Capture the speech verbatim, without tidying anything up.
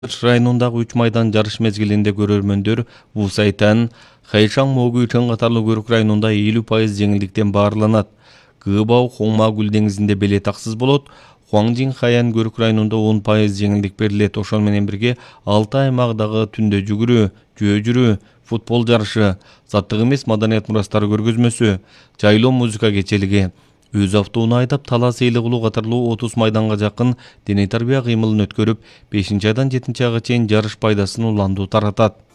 районундагы үч майдан жарыш мезгилинде көрөрмөндөр Вусайтан, Хайшан Могуйтын катарлуу көрүк районунда элүү пайыз жеңилдиктен баарланат. Кыбау Хоңма Гүл деңизинде билет аксыз болот. Хуаңжин Хаян көрүк районунда он пайыз жеңилдик берилет. Ошол менен бирге алты аймагдагы түндө жүгүрүү, жөө жүрүү, футбол жарышы, заттык эмес маданият мурастары көргөзмөсү, жайлоо музыка кечелиги, өз автоуну айдап талас эли кылуу катарлуу отуз майданга жакын дене тарбия кыймылын өткөрүп, бешинчи айдан жетинчи айга чейин жарыш пайдасын уландуу таратат.